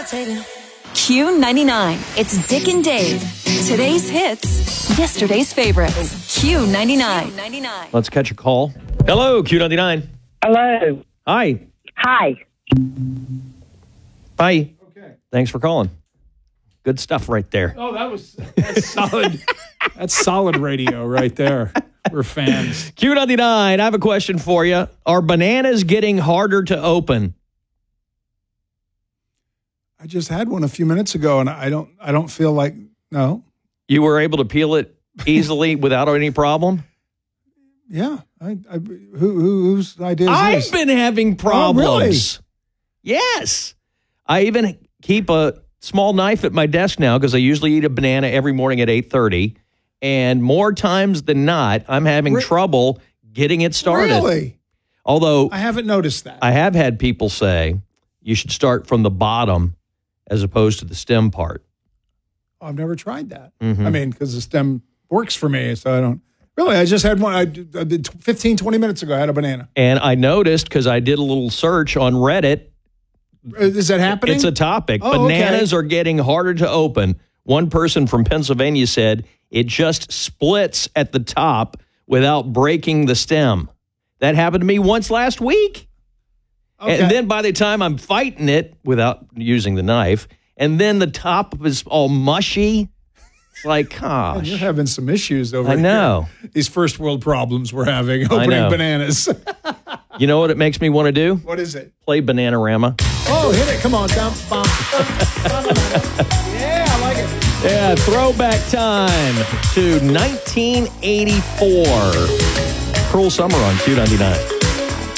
Q99. It's Dick and Dave. Today's hits, yesterday's favorites. Q99. Let's catch a call. Hello, Q99. Hello. Hi. Hi. Bye. Okay. Thanks for calling. Good stuff right there. Oh, that's solid. That's solid radio right there. We're fans. Q99, I have a question for you. Are bananas getting harder to open? I just had one a few minutes ago, and I don't feel like no. You were able to peel it easily without any problem? Yeah. Whose idea is this? I've been having problems. Oh, really? Yes. I even keep a small knife at my desk now because I usually eat a banana every morning at 8:30. And more times than not, I'm having trouble getting it started. Really? Although I haven't noticed that. I have had people say you should start from the bottom as opposed to the stem part. I've never tried that. Mm-hmm. I mean, because the stem works for me, so I don't. Really, I just had one. I did 15, 20 minutes ago. I had a banana. And I noticed because I did a little search on Reddit. Is that happening? It's a topic. Oh, Bananas okay. are getting harder to open. One person from Pennsylvania said it just splits at the top without breaking the stem. That happened to me once last week. Okay. And then by the time I'm fighting it without using the knife, and then the top is all mushy. It's like, Man, gosh. you're having some issues over I know. here. These first world problems we're having opening bananas. You know what it makes me want to do? What is it? Play Bananarama. Oh, hit it. Come on. Yeah, I like it. Yeah, throwback time to 1984. Cruel Summer on Q99.